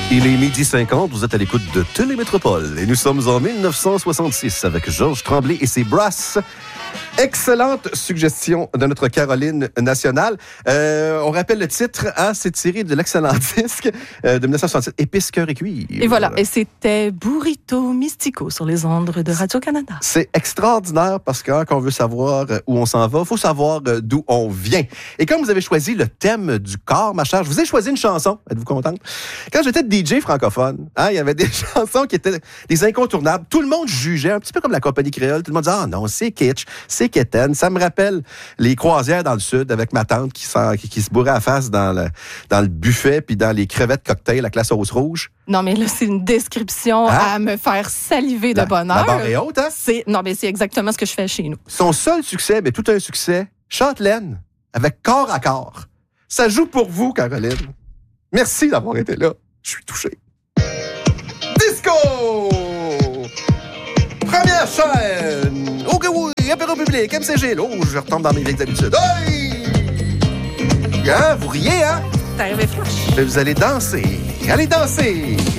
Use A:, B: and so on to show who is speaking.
A: Il est 12h50, vous êtes à l'écoute de Télémétropole et nous sommes en 1966 avec Georges Tremblay et ses Brasses. Excellente suggestion de notre Caroline nationale. On rappelle le titre, c'est tiré de l'excellent disque de 1967, Épices, cœur et cuivre.
B: Et voilà, et c'était Burrito Mystico sur les ondes de Radio-Canada.
A: C'est extraordinaire parce que quand on veut savoir où on s'en va, il faut savoir d'où on vient. Et comme vous avez choisi le thème du corps, ma chère, je vous ai choisi une chanson. Êtes-vous contente? Quand j'étais DJ francophone, il y avait des chansons qui étaient des incontournables. Tout le monde jugeait, un petit peu comme la compagnie créole. Tout le monde disait, non, c'est kitsch, c'est quétaine. Ça me rappelle les croisières dans le sud avec ma tante qui se bourrait à face dans le buffet puis dans les crevettes cocktails à la sauce rouge.
B: Non, mais là, c'est une description à me faire saliver de bonheur.
A: La barre est haute, hein?
B: Non, mais c'est exactement ce que je fais chez nous.
A: Son seul succès, mais tout un succès, Châtelaine, avec Corps à corps. Ça joue pour vous, Caroline. Merci d'avoir été là. Je suis touché. Disco! Première chaîne! OK, oui, apéro public, MCG. Oh, je retombe dans mes vieilles habitudes. Hey! Hein, vous riez, hein?
B: T'es arrivé flash.
A: Mais vous allez danser. Allez danser!